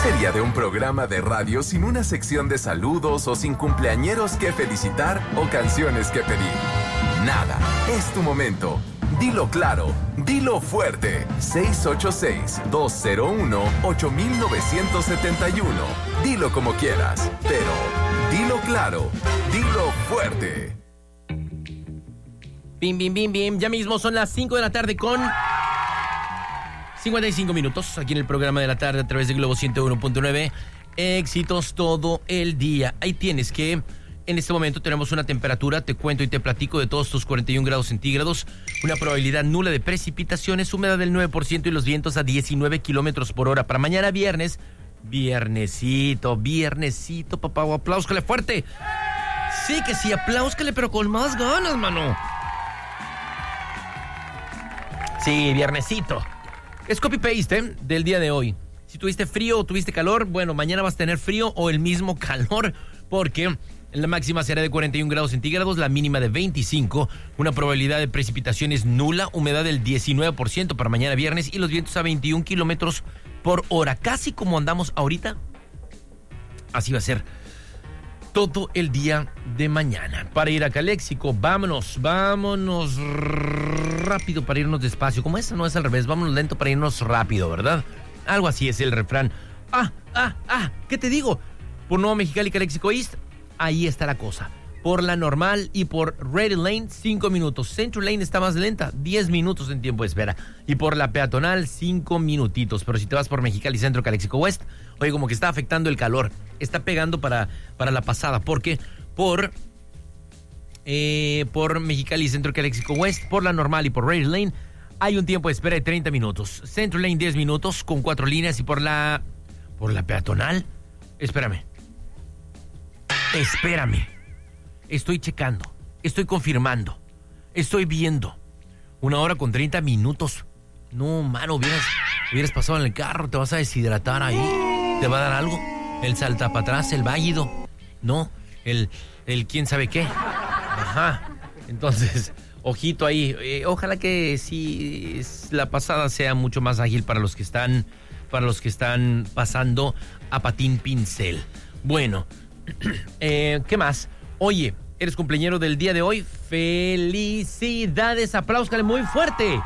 sería de un programa de radio sin una sección de saludos o sin cumpleañeros que felicitar o canciones que pedir? Nada, es tu momento. Dilo claro, dilo fuerte. 686-201-8971. Dilo como quieras, pero dilo claro, dilo fuerte. Bim, bim, bim, bim. Ya mismo son las 5 de la tarde con 55 minutos aquí en el programa de la tarde a través de Globo 101.9. Éxitos todo el día. Ahí tienes que en este momento tenemos una temperatura, te cuento y te platico, de todos tus 41 grados centígrados, una probabilidad nula de precipitaciones, humedad del 9% y los vientos a 19 kilómetros por hora. Para mañana viernesito, papá, apláuscale fuerte. Sí que sí, apláuscale, pero con más ganas, mano. Sí, viernesito. Es copy-paste del día de hoy. Si tuviste frío o tuviste calor, bueno, mañana vas a tener frío o el mismo calor, porque la máxima será de 41 grados centígrados, la mínima de 25, una probabilidad de precipitaciones nula, humedad del 19% para mañana viernes y los vientos a 21 kilómetros por hora. Casi como andamos ahorita, así va a ser todo el día de mañana. Para ir a Caléxico, vámonos rápido para irnos despacio. Como eso no es al revés, vámonos lento para irnos rápido, ¿verdad? Algo así es el refrán. ¿Qué te digo? Por Nuevo Mexicali, Caléxico East, ahí está la cosa. Por la normal y por Ready Lane, 5 minutos. Central Lane está más lenta, 10 minutos en tiempo de espera. Y por la peatonal, 5 minutitos. Pero si te vas por Mexicali Centro, Caléxico West, oye, como que está afectando el calor. Está pegando para la pasada. Porque por Mexicali Centro, Caléxico West, por la normal y por Ready Lane, hay un tiempo de espera de 30 minutos. Central Lane, 10 minutos con 4 líneas. Y por la peatonal, espérame. Estoy checando, estoy confirmando, estoy viendo. 1 hora con 30 minutos. No, mano, hubieras pasado en el carro, te vas a deshidratar ahí. ¿Te va a dar algo? El salta para atrás, el válido. No, el quién sabe qué. Ajá. Entonces, ojito ahí. Ojalá que sí la pasada sea mucho más ágil para los que están pasando a patín pincel. Bueno, ¿qué más? Oye, eres cumpleañero del día de hoy. ¡Felicidades! ¡Apláuscale muy fuerte!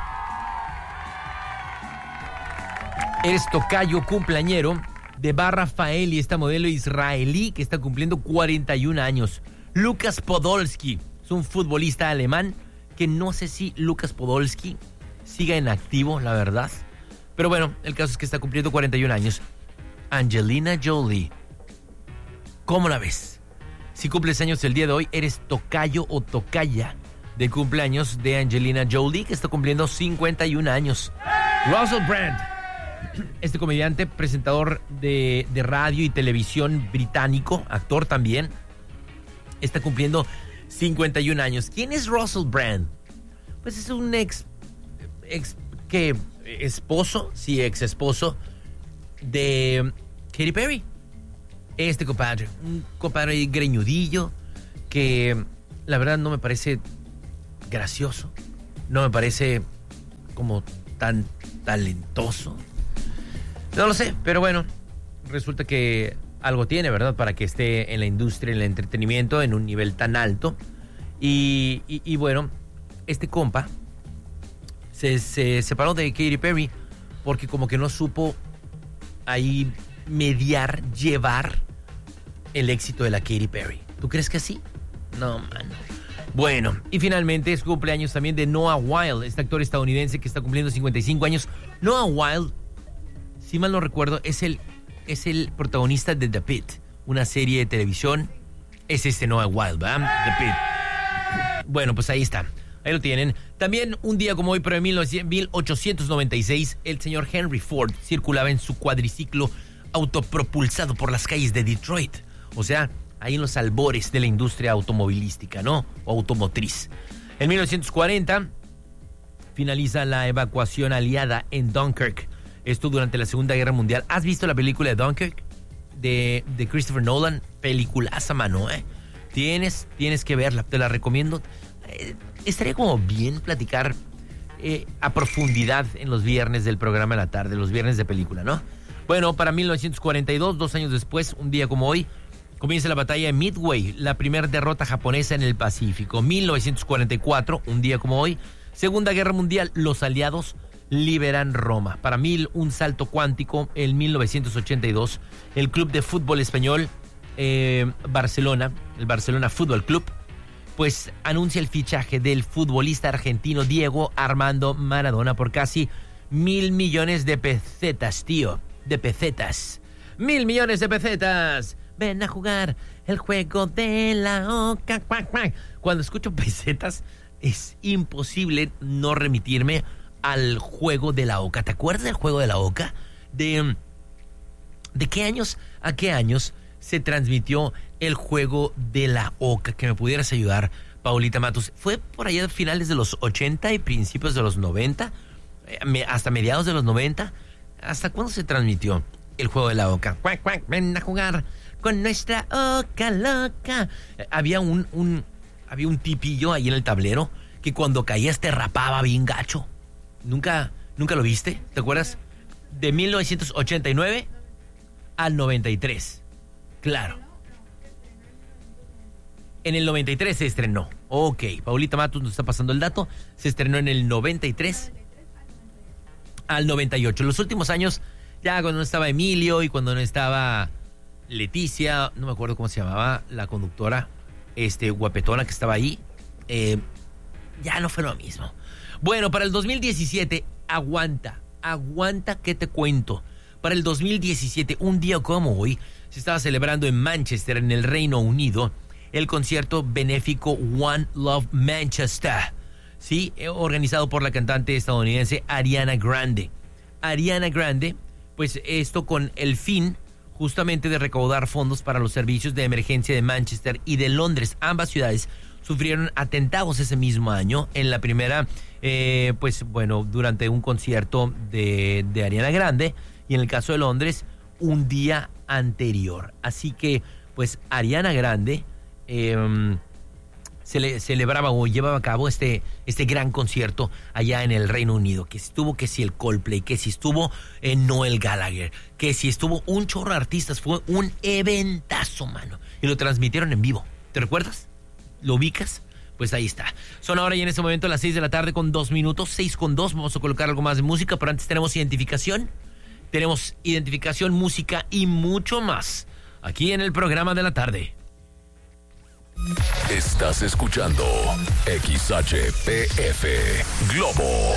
Eres tocayo cumpleañero de Rafaeli, esta modelo israelí que está cumpliendo 41 años. Lukas Podolski es un futbolista alemán que no sé si Lukas Podolski siga en activo, la verdad. Pero bueno, el caso es que está cumpliendo 41 años. Angelina Jolie. ¿Cómo la ves? Si cumples años el día de hoy, eres tocayo o tocaya de cumpleaños de Angelina Jolie, que está cumpliendo 51 años. Russell Brand, este comediante, presentador de radio y televisión británico, actor también, está cumpliendo 51 años. ¿Quién es Russell Brand? Pues es un ex esposo de Katy Perry. Este compadre, un compadre greñudillo que la verdad no me parece gracioso, no me parece como tan talentoso. No lo sé, pero bueno, resulta que algo tiene, ¿verdad? Para que esté en la industria, en el entretenimiento, en un nivel tan alto. Y bueno, este compa se separó de Katy Perry porque como que no supo ahí llevar el éxito de la Katy Perry. ¿Tú crees que sí? No, mano. Bueno, y finalmente es cumpleaños también de Noah Wyle, este actor estadounidense que está cumpliendo 55 años. Noah Wyle, si mal no recuerdo, es el protagonista de The Pitt, una serie de televisión. Es Noah Wyle, ¿verdad? The Pitt. Bueno, pues ahí está. Ahí lo tienen. También un día como hoy, pero en 1896, el señor Henry Ford circulaba en su cuadriciclo autopropulsado por las calles de Detroit. O sea, ahí en los albores de la industria automovilística, ¿no? O automotriz. En 1940 finaliza la evacuación aliada en Dunkirk. Esto durante la Segunda Guerra Mundial. ¿Has visto la película de Dunkirk? De Christopher Nolan. Peliculaza, mano, ¿eh? Tienes que verla, te la recomiendo. Estaría como bien platicar a profundidad en los viernes del programa de la tarde, los viernes de película, ¿no? Bueno, para 1942, 2 años después, un día como hoy, comienza la batalla de Midway, la primera derrota japonesa en el Pacífico. 1944, un día como hoy, Segunda Guerra Mundial, los aliados liberan Roma. Para 1000, un salto cuántico. En 1982, el club de fútbol español Barcelona, el Barcelona Fútbol Club, pues anuncia el fichaje del futbolista argentino Diego Armando Maradona por casi 1.000 millones de pesetas, tío. De pesetas. 1.000 millones de pesetas. Ven a jugar el juego de la oca. Cuac, cuac. Cuando escucho pesetas, es imposible no remitirme al juego de la oca. ¿Te acuerdas del juego de la oca? ¿De qué años a qué años se transmitió el juego de la oca? Que me pudieras ayudar, Paulita Matos. ¿Fue por allá a finales de los 80 y principios de los 90? ¿Hasta mediados de los 90? ¿Hasta cuándo se transmitió el juego de la oca? Cuac, cuac, ven a jugar con nuestra oca loca. Había un tipillo ahí en el tablero que cuando caías te rapaba bien gacho. ¿Nunca lo viste? ¿Te acuerdas? De 1989 al 93. Claro. En el 93 se estrenó. Ok, Paulita Matos nos está pasando el dato. Se estrenó en el 93 al 98. Los últimos años, ya cuando no estaba Emilio y cuando no estaba Leticia, no me acuerdo cómo se llamaba la conductora, guapetona que estaba ahí, ya no fue lo mismo. Bueno, para el 2017, aguanta que te cuento. Para el 2017, un día como hoy, se estaba celebrando en Manchester, en el Reino Unido, el concierto benéfico One Love Manchester, ¿sí? Organizado por la cantante estadounidense Ariana Grande. Ariana Grande, pues esto con el fin justamente de recaudar fondos para los servicios de emergencia de Manchester y de Londres. Ambas ciudades sufrieron atentados ese mismo año. En la primera, durante un concierto de Ariana Grande, y en el caso de Londres, un día anterior. Así que, pues, Ariana Grande celebraba o llevaba a cabo este gran concierto allá en el Reino Unido, que estuvo que si el Coldplay, que si estuvo Noel Gallagher, que si estuvo un chorro de artistas. Fue un eventazo, mano, y lo transmitieron en vivo. ¿Te recuerdas? ¿Lo ubicas? Pues ahí está. Son ahora y en este momento las 6 de la tarde con 2 minutos, 6:02. Vamos a colocar algo más de música, pero antes tenemos identificación, música y mucho más aquí en el programa de la tarde. Estás escuchando XHPF Globo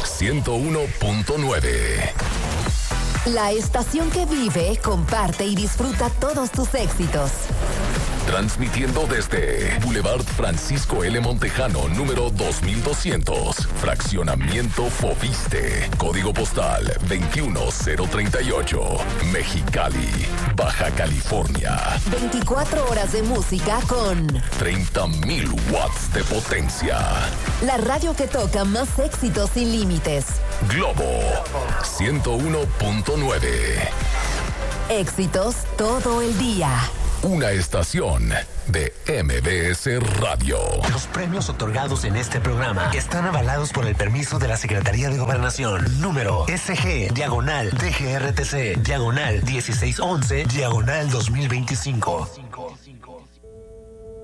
101.9. La estación que vive, comparte y disfruta todos tus éxitos. Transmitiendo desde Boulevard Francisco L. Montejano, número 2200, Fraccionamiento Foviste, Código Postal 21038, Mexicali, Baja California. 24 horas de música con 30,000 watts de potencia. La radio que toca más éxitos sin límites. Globo 101.9. Éxitos todo el día. Una estación de MBS Radio. Los premios otorgados en este programa están avalados por el permiso de la Secretaría de Gobernación. Número SG/DGRTC/1611/2025.